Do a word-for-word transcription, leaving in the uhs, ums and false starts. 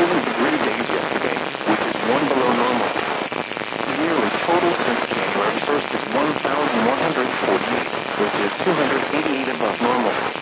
cooler degree days yesterday, which is one below normal. The yearly total since January first is one thousand one hundred forty-eight, which is two hundred eighty-eight above normal.